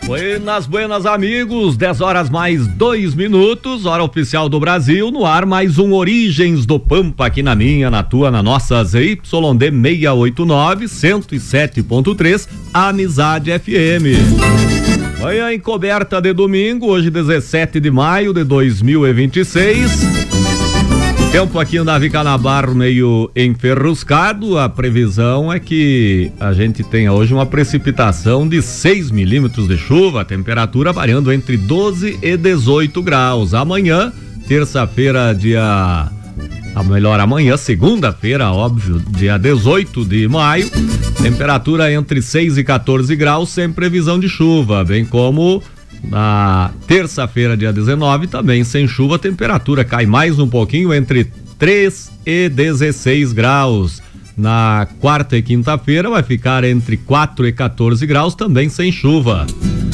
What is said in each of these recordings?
Buenas amigos, 10 horas mais 2 minutos, hora oficial do Brasil, no ar mais um Origens do Pampa aqui na minha, na tua, na nossa ZYD 689, 107.3, Amizade FM. Manhã encoberta de domingo, hoje 17 de maio de 2026. Tempo aqui em Davi Canabarro meio enferruscado, a previsão é que a gente tenha hoje uma precipitação de 6 milímetros de chuva, a temperatura variando entre 12 e 18 graus. Amanhã, terça-feira, amanhã, segunda-feira, óbvio, dia 18 de maio, temperatura entre 6 e 14 graus, sem previsão de chuva, bem como na terça-feira, dia 19, também sem chuva, a temperatura cai mais um pouquinho entre 3 e 16 graus. Na quarta e quinta-feira vai ficar entre 4 e 14 graus, também sem chuva.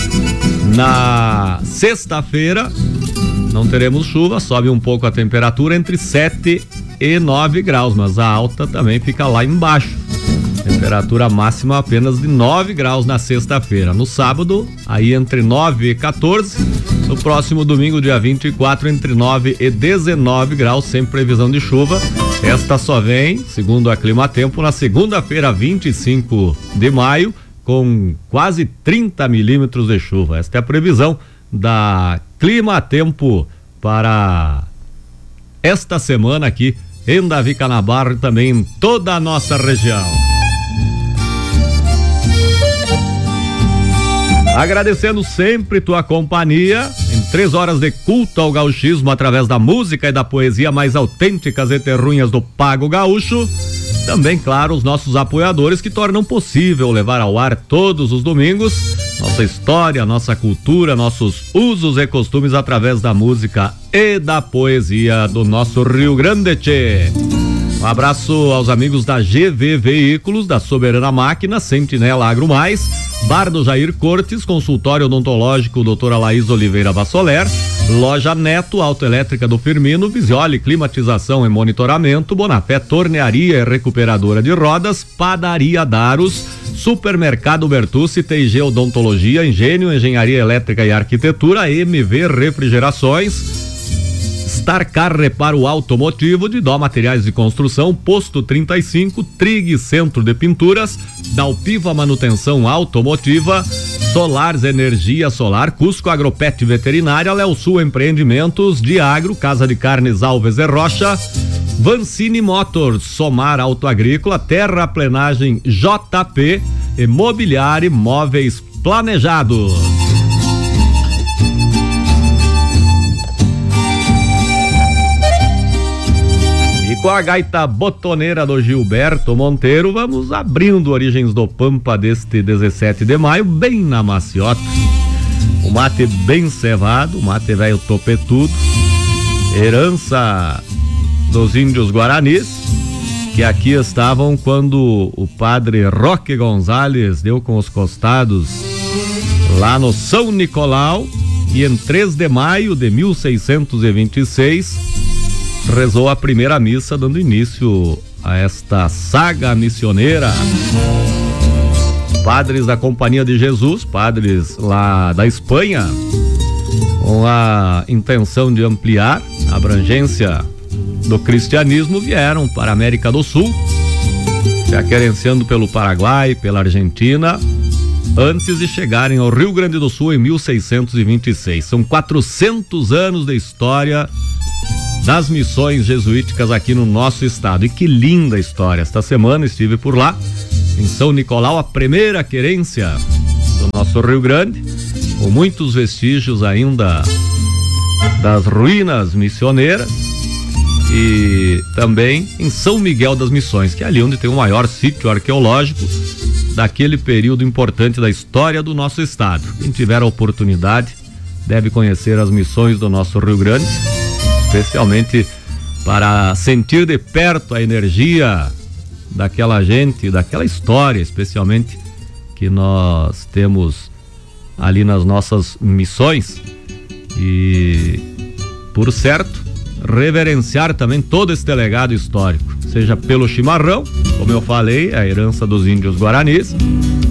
Na sexta-feira não teremos chuva, sobe um pouco a temperatura entre 7 e 9 graus, mas a alta também fica lá embaixo. Temperatura máxima apenas de 9 graus na sexta-feira. No sábado, aí entre 9 e 14. No próximo domingo, dia 24, entre 9 e 19 graus, sem previsão de chuva. Esta só vem, segundo a Climatempo, na segunda-feira, 25 de maio, com quase 30 milímetros de chuva. Esta é a previsão da Climatempo para esta semana aqui em Davi Canabarro e também em toda a nossa região. Agradecendo sempre tua companhia em 3 horas de culto ao gauchismo através da música e da poesia mais autênticas e terrunhas do Pago Gaúcho. Também, claro, os nossos apoiadores que tornam possível levar ao ar todos os domingos nossa história, nossa cultura, nossos usos e costumes através da música e da poesia do nosso Rio Grande, tchê. Um abraço aos amigos da GV Veículos, da Soberana Máquina, Sentinela Agro Mais, Bar do Jair Cortes, Consultório Odontológico Doutora Laís Oliveira Vassoler, Loja Neto, Autoelétrica do Firmino, Visiole, Climatização e Monitoramento, Bonafé, Tornearia e Recuperadora de Rodas, Padaria Daros, Supermercado Bertucci, TG Odontologia, Engenho, Engenharia Elétrica e Arquitetura, MV Refrigerações, Starcar Reparo Automotivo, de Dó Materiais de Construção, Posto 35, Trig Centro de Pinturas, Dalpiva Manutenção Automotiva, Solares Energia Solar, Cusco Agropet Veterinária, Léo Sul Empreendimentos, Diagro, Casa de Carnes Alves e Rocha, Vancini Motors, Somar Autoagrícola, Terraplenagem JP, Imobiliário Móveis Planejados. Com a gaita botoneira do Gilberto Monteiro, vamos abrindo Origens do Pampa deste 17 de maio, bem na maciota. O mate bem cevado, o mate velho topetudo, herança dos índios guaranis, que aqui estavam quando o padre Roque Gonzalez deu com os costados lá no São Nicolau, e em 3 de maio de 1626 rezou a primeira missa, dando início a esta saga missioneira. Padres da Companhia de Jesus, padres lá da Espanha, com a intenção de ampliar a abrangência do cristianismo, vieram para a América do Sul, se aquerenciando pelo Paraguai, pela Argentina, antes de chegarem ao Rio Grande do Sul em 1626. São 400 anos de história das missões jesuíticas aqui no nosso estado. E que linda história! Esta semana estive por lá, em São Nicolau, a primeira querência do nosso Rio Grande, com muitos vestígios ainda das ruínas missioneiras, e também em São Miguel das Missões, que é ali onde tem o maior sítio arqueológico daquele período importante da história do nosso estado. Quem tiver a oportunidade deve conhecer as missões do nosso Rio Grande, especialmente para sentir de perto a energia daquela gente, daquela história, especialmente que nós temos ali nas nossas missões. E, por certo, reverenciar também todo esse legado histórico, seja pelo chimarrão, como eu falei, a herança dos índios guaranis,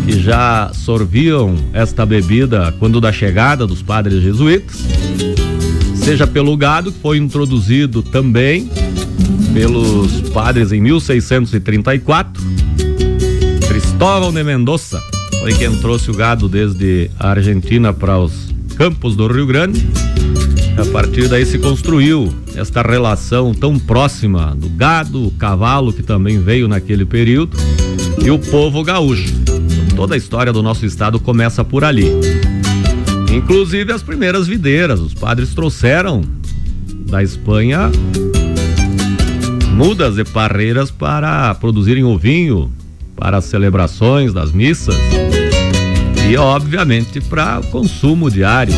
que já sorviam esta bebida quando da chegada dos padres jesuítas, seja pelo gado, que foi introduzido também pelos padres em 1634. Cristóvão de Mendoza foi quem trouxe o gado desde a Argentina para os campos do Rio Grande. A partir daí se construiu esta relação tão próxima do gado, o cavalo, que também veio naquele período, e o povo gaúcho. Toda a história do nosso estado começa por ali. Inclusive as primeiras videiras, os padres trouxeram da Espanha mudas e parreiras para produzirem o vinho para as celebrações das missas e obviamente para o consumo diário.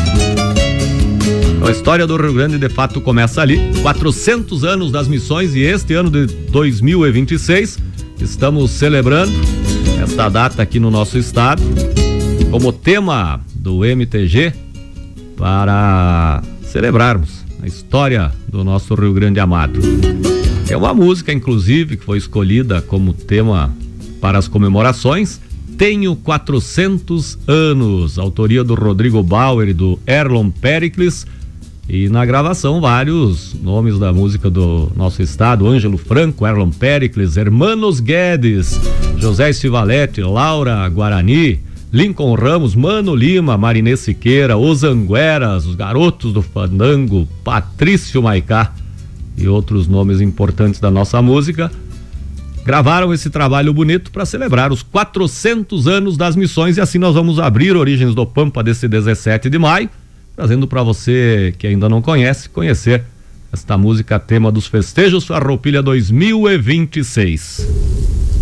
A história do Rio Grande de fato começa ali. 400 anos das missões, e este ano de 2026 estamos celebrando esta data aqui no nosso estado como tema do MTG, para celebrarmos a história do nosso Rio Grande amado. É uma música, inclusive, que foi escolhida como tema para as comemorações. Tenho 400 anos, autoria do Rodrigo Bauer e do Erlon Pericles, e na gravação vários nomes da música do nosso estado: Ângelo Franco, Erlon Pericles, Hermanos Guedes, José Estivalete, Laura Guarani, Lincoln Ramos, Mano Lima, Marinê Siqueira, Os Angueras, os Garotos do Fandango, Patrício Maicá e outros nomes importantes da nossa música gravaram esse trabalho bonito para celebrar os 400 anos das missões. E assim nós vamos abrir Origens do Pampa desse 17 de maio, trazendo para você que ainda não conhece, conhecer esta música tema dos festejos Farroupilha 2026.